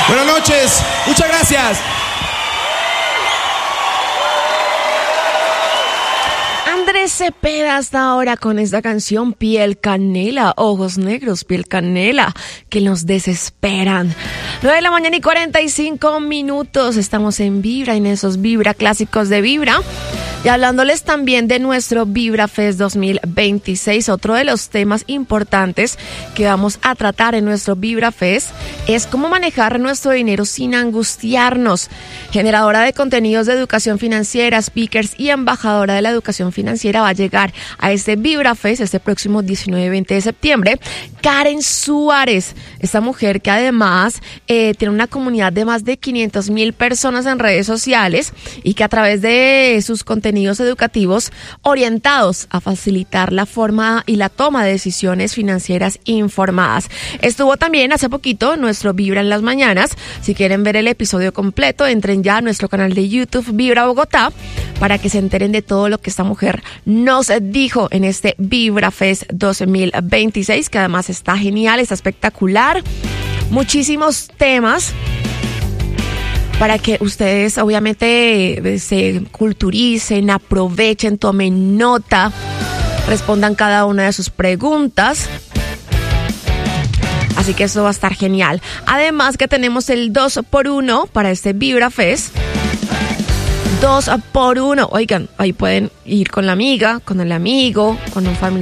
Buenas noches, muchas gracias. Andrés Cepeda hasta ahora con esta canción Piel Canela, ojos negros, piel canela, que nos desesperan. 9:45 a.m, estamos en Vibra, en esos Vibra clásicos de Vibra. Y hablándoles también de nuestro Vibra Fest 2026, otro de los temas importantes que vamos a tratar en nuestro Vibra Fest es cómo manejar nuestro dinero sin angustiarnos. Generadora de contenidos de educación financiera, speakers y embajadora de la educación financiera va a llegar a este Vibra Fest este próximo 19 y 20 de septiembre. Karen Suárez, esta mujer que además tiene una comunidad de más de 500,000 personas en redes sociales y que a través de sus contenidos educativos orientados a facilitar la forma y la toma de decisiones financieras informadas. Estuvo también hace poquito nuestro Vibra en las mañanas. Si quieren ver el episodio completo, entren ya a nuestro canal de YouTube Vibra Bogotá para que se enteren de todo lo que esta mujer nos dijo en este Vibra Fest 2026, que además está genial, está espectacular. Muchísimos temas para que ustedes obviamente se culturicen, aprovechen, tomen nota, respondan cada una de sus preguntas. Así que eso va a estar genial. Además que tenemos el 2x1 para este Vibra Fest. 2x1. Oigan, ahí pueden ir con la amiga, con el amigo, con un familiar.